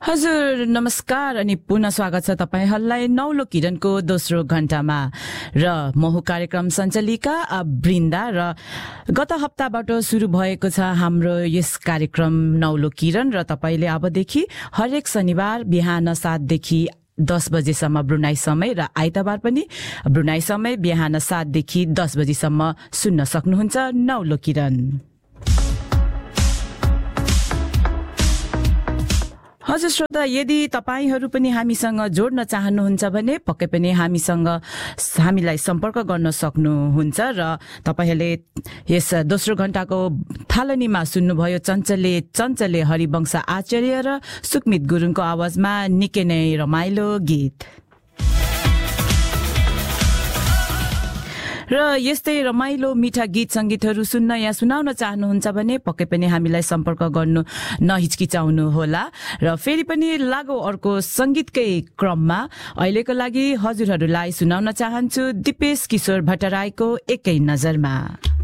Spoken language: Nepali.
हजुर नमस्कार अनि पुनः स्वागत छ तपाईहरुलाई नौलो किरणको दोस्रो घण्टामा र महु कार्यक्रम सञ्चालिका बृन्दा र गत हप्ताबाट सुरु भएको छ हाम्रो यस कार्यक्रम नौलो किरण र तपाईले अबदेखि हरेक शनिबार बिहान 7 देखि 10 बजेसम्म ब्रुनाई समय र आइतबार पनि ब्रुनाई समय बिहान 7 देखि 10 बजेसम्म सुन्न सक्नुहुन्छ नौलो किरण। हजुर श्रोता, यदि तपाईहरु पनि हामीसँग जोड्न चाहनुहुन्छ भने पक्कै पनि हामीलाई सम्पर्क गर्न सक्नुहुन्छ र तपाईहरुले यस दोस्रो घण्टाको थालनीमा सुन्नुभयो चञ्चले हरिवंश आचार्य र सुकमित गुरुङको आवाजमा निकै नै रमाइलो गीत। र यस्तै रमाइलो मिठा गीत संगीतहरु सुन्न या सुनाउन चाहनुहुन्छ भने पक्कै पनि हामीलाई सम्पर्क गर्नु नहिचकिचाउनु होला। र फेरि पनि लागौ अर्को संगीतकै क्रममा अहिलेको लागि हजुरहरुलाई सुनाउन चाहन्छु दिपेश किशोर भट्टराईको एकै नजरमा।